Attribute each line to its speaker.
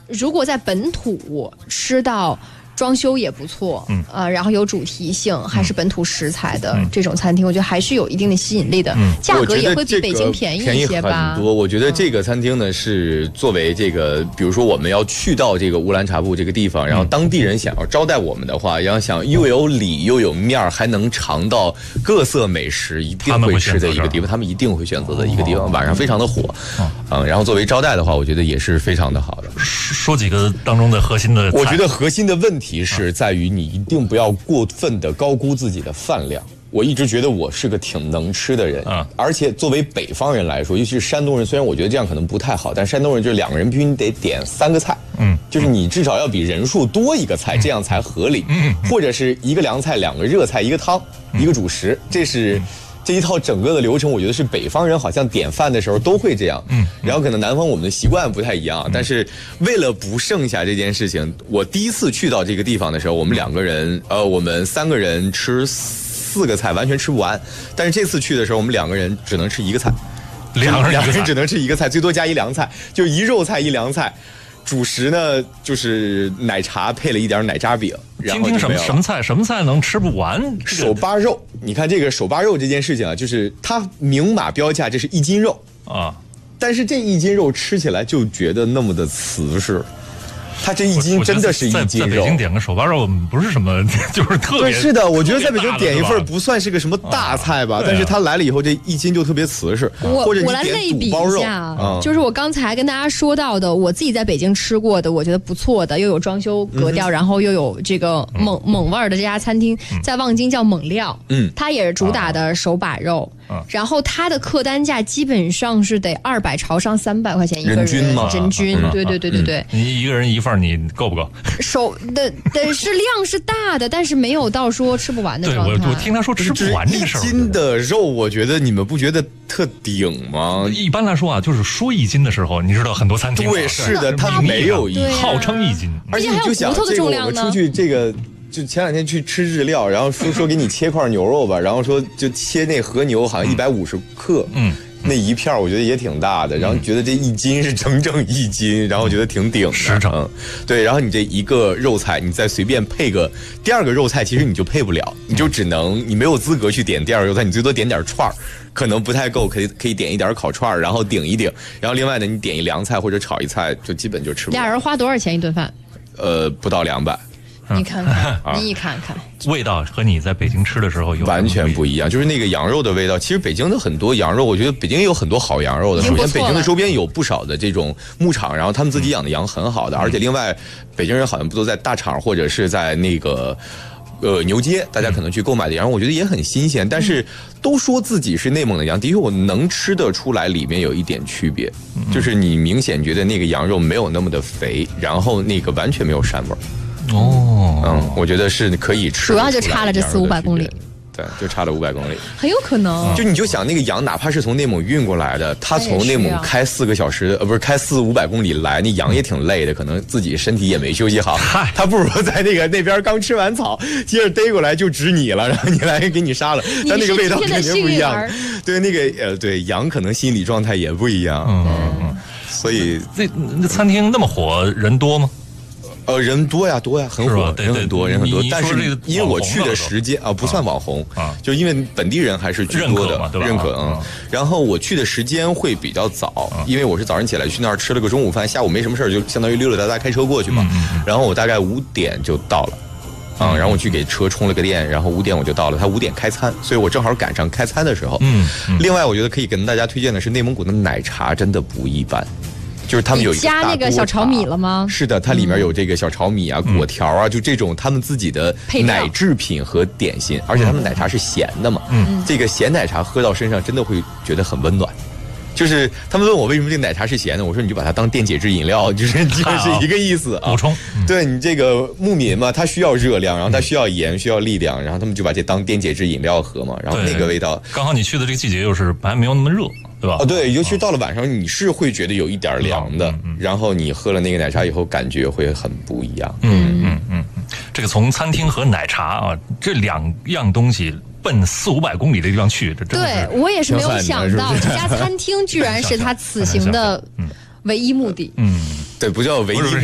Speaker 1: 如果在本土吃到装修也不错，然后有主题性，还是本土食材的这种餐厅，我觉得还是有一定的吸引力的，价格也会比北京便宜一些吧。
Speaker 2: 很多，我觉得这个餐厅呢是作为这个，比如说我们要去到这个乌兰察布这个地方，然后当地人想要招待我们的话，然后想又有里又有面，还能尝到各色美食，一定会吃的一个地方，他们一定会选择的一个地方，晚上非常的火，然后作为招待的话，我觉得也是非常的好的。
Speaker 3: 说几个当中的核心的菜，
Speaker 2: 我觉得核心的问题是在于你一定不要过分的高估自己的饭量。我一直觉得我是个挺能吃的人，而且作为北方人来说，尤其是山东人，虽然我觉得这样可能不太好，但山东人就是2个人必须得点3个菜，就是你至少要比人数多1个菜，这样才合理，或者是1个凉菜、2个热菜、1个汤、1个主食，这一套整个的流程，我觉得是北方人好像点饭的时候都会这样，然后可能南方我们的习惯不太一样，但是为了不剩下这件事情，我第一次去到这个地方的时候，我们3个人吃4个菜完全吃不完，但是这次去的时候，我们2个人只能吃1个菜，2个人只能吃1个菜，最多加1凉菜，就1肉菜1凉菜。主食呢，就是奶茶配了一点奶渣饼。
Speaker 3: 听听什么菜能吃不完？
Speaker 2: 手扒肉，你看这个手扒肉这件事情啊，就是它明码标价，这是1斤肉啊，但是这1斤肉吃起来就觉得那么的瓷实。它这1斤真的是1斤肉。
Speaker 3: 在北京点个手扒肉不是什么，就是特别。
Speaker 2: 是的，我觉得在北京点一份不算是个什么大菜吧，但是它来了以后，这1斤就特别瓷实。或者
Speaker 1: 我来类比一下，就是我刚才跟大家说到的，我自己在北京吃过的，我觉得不错的，又有装修格调，然后又有这个蒙味儿的这家餐厅，在望京叫蒙料，它也是主打的手把肉。然后它的客单价基本上是得200朝上300块钱一个人，人均，对。
Speaker 3: 你一个人一份，你够不够？
Speaker 2: 手
Speaker 1: 的是量是大的，但是没有到说吃不完的状态。
Speaker 3: 对，我听他说吃不完这个事儿。
Speaker 2: 1斤的肉，我觉得你们不觉得特顶吗？
Speaker 3: 一般来说啊，就是说1斤的时候，你知道很多餐厅
Speaker 2: 对，是的，它没有1斤，
Speaker 3: 号称1斤，
Speaker 2: 而且你就想这个我们出去这个。就前2天去吃日料，然后说给你切块牛肉吧，然后说就切那和牛好像150克，那一片我觉得也挺大的，然后觉得这1斤是整整1斤，然后我觉得挺顶的，对，然后你这1个肉菜，你再随便配个第2个肉菜，其实你就配不了，你就只能你没有资格去点第2个肉菜，你最多点点串儿，可能不太够，可以点一点烤串儿，然后顶一顶，然后另外呢，你点一凉菜或者炒一菜，就基本就吃不了。
Speaker 1: 俩人花多少钱一顿饭？
Speaker 2: 不到200。
Speaker 1: 你看看，你看看，
Speaker 3: 味道和你在北京吃的时候有
Speaker 2: 完全不一样，就是那个羊肉的味道。其实北京的很多羊肉，我觉得北京也有很多好羊肉的。首先，北京的周边有不少的这种牧场，然后他们自己养的羊很好的，而且另外，北京人好像不都在大厂或者是在那个。牛街，大家可能去购买的羊肉，我觉得也很新鲜。但是都说自己是内蒙的羊，的确我能吃得出来里面有一点区别，就是你明显觉得那个羊肉没有那么的肥，然后那个完全没有膻味儿。我觉得是可以吃，
Speaker 1: 主要就差了这400-500公里。
Speaker 2: 对，就差了500公里，
Speaker 1: 很有可能。
Speaker 2: 就你就想那个羊，哪怕是从内蒙运过来的，他从内蒙开4个小时，不是开400-500公里来，那羊也挺累的，可能自己身体也没休息好。他不如在那边刚吃完草，接着逮过来就指你了，然后你来给你杀了，但那个味道肯定不一样。对，那个对羊可能心理状态也不一样。所以
Speaker 3: 那餐厅那么火，人多吗？
Speaker 2: 人多呀，很火，人很多。但是因为我去的时间不算网红就因为本地人还是居多的，认可。然后我去的时间会比较早，因为我是早上起来去那儿吃了个中午饭，下午没什么事儿，就相当于溜溜达达开车过去嘛。然后我大概5点就到了。然后我去给车充了个电，然后5点我就到了。他5点开餐，所以我正好赶上开餐的时候。另外，我觉得可以跟大家推荐的是内蒙古的奶茶，真的不一般。就是他们有一个
Speaker 1: 加那个小炒米了吗？
Speaker 2: 是的，它里面有这个小炒米啊、果条啊，就这种他们自己的奶制品和点心，而且他们奶茶是咸的嘛。这个咸奶茶喝到身上真的会觉得很温暖。就是他们问我为什么这个奶茶是咸的，我说你就把它当电解质饮料，就是一个意思啊。
Speaker 3: 补充。
Speaker 2: 对，你这个牧民嘛，它需要热量，然后它需要盐，需要力量，然后他们就把这当电解质饮料喝嘛。然后那个味道，
Speaker 3: 刚好你去的这个季节又是还没有那么热。对吧？
Speaker 2: 对，尤其到了晚上，你是会觉得有一点凉的，然后你喝了那个奶茶以后，感觉会很不一样。
Speaker 3: 这个从餐厅和奶茶啊，这2样东西奔400-500公里的地方去，这真的是
Speaker 1: 对我也是没有想到，这家餐厅居然是他此行的唯一目的。
Speaker 2: 对，不叫唯一目